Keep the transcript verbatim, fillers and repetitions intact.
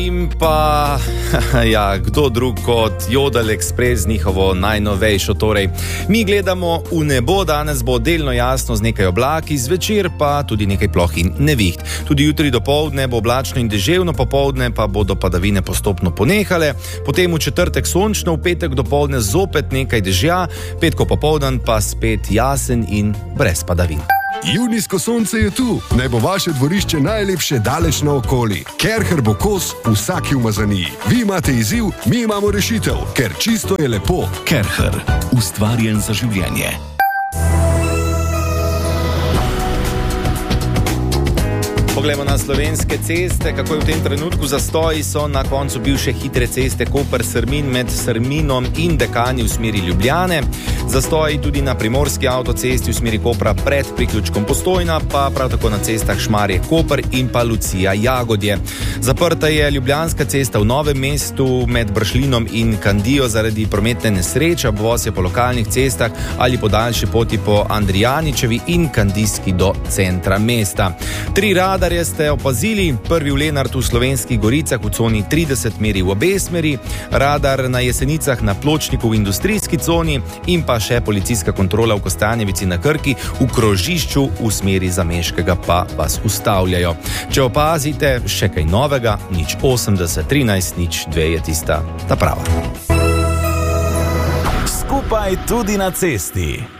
in pa ja, kdo drug kot Jodel Express, njihovo najnovejšo. Torej, mi gledamo v nebo, danes bo delno jasno z nekaj oblaki, zvečer pa tudi nekaj ploh in neviht. Tudi jutri dopoldne bo oblačno in deževno, popoldne pa bodo padavine postopno ponehale, potem v četrtek sončno, v petek dopoldne zopet nekaj dežja, petko popoldan pa spet jasen in brez padavin. Junijsko sonce je tu, naj bo vaše dvorišče najlepše daleč naokoli. Kerher bo kos vsaki umazaniji. Vi imate izziv, mi imamo rešitev, ker čisto je lepo. Kerher, ustvarjen za življenje. Poglejmo na slovenske ceste, kako je v tem trenutku. Zastoji so na koncu bivše hitre ceste Koper-Srmin med Srminom in Dekani v smeri Ljubljane. Zastoji tudi na primorski avtocesti v smeri Kopra pred priključkom Postojna, pa prav tako na cestah Šmarje-Koper in pa Lucija-Jagodje. Zaprta je Ljubljanska cesta v Novem mestu med Bršlinom in Kandijo zaradi prometne nesreče, obvoz je po lokalnih cestah ali po daljši poti po Andrijaničevi in Kandijski do centra mesta. Tri radar ste opazili, prvi v Lenartu v Slovenskih Goricah v coni trideset meri v obe smeri, radar na Jesenicah na Pločniku v industrijski coni in pa še policijska kontrola v Kostanjevici na Krki v krožišču v smeri Zameškega pa vas ustavljajo. Če opazite še kaj novega, nič osemdeset trinajst nič dve je tista ta prava. Skupaj tudi na cesti.